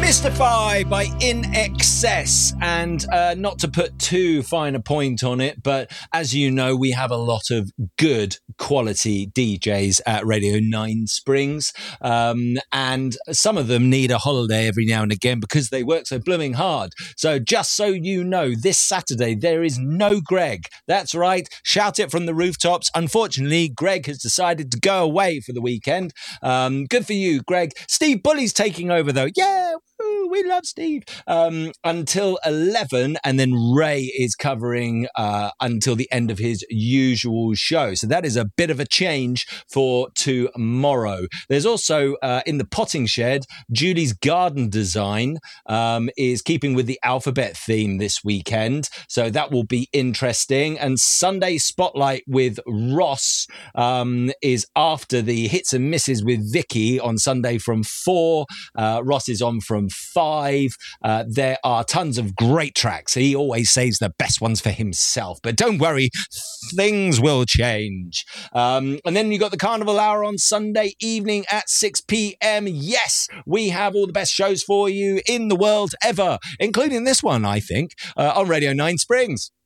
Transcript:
Mystify by In Excess, and not to put too fine a point on it, but as you know, we have a lot of good quality DJs at Radio 9 Springs, and some of them need a holiday every now and again because they work so blooming hard. So just so you know, this Saturday there is no Greg. That's right, shout it from the rooftops. Unfortunately, Greg has decided to go away for the weekend. Good for you, Greg. Steve Bully's taking over though. Yeah, we love Steve. Until 11, and then Ray is covering until the end of his usual show. So that is a bit of a change for tomorrow. There's also in the potting shed, Julie's garden design is keeping with the alphabet theme this weekend. So that will be interesting. And Sunday Spotlight with Ross is after the hits and misses with Vicky on Sunday from 4. Ross is on from 5. There are tons of great tracks. He always saves the best ones for himself. But don't worry, things will change. And then you got the Carnival Hour on Sunday evening at 6 p.m. Yes, we have all the best shows for you in the world ever, including this one, I think, on Radio 9 Springs.